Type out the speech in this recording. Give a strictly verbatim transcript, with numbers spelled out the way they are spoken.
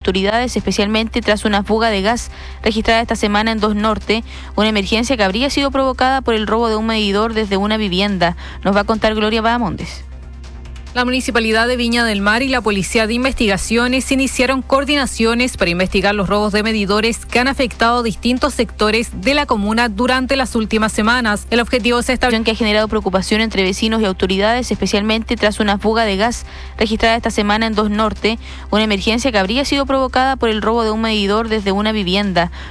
autoridades, especialmente tras una fuga de gas registrada esta semana en Dos Norte, una emergencia que habría sido provocada por el robo de un medidor desde una vivienda. Nos va a contar Gloria Bahamondes. La Municipalidad de Viña del Mar y la Policía de Investigaciones iniciaron coordinaciones para investigar los robos de medidores que han afectado distintos sectores de la comuna durante las últimas semanas. El objetivo es establecer que ha generado preocupación entre vecinos y autoridades, especialmente tras una fuga de gas registrada esta semana en Dos Norte, una emergencia que habría sido provocada por el robo de un medidor desde una vivienda.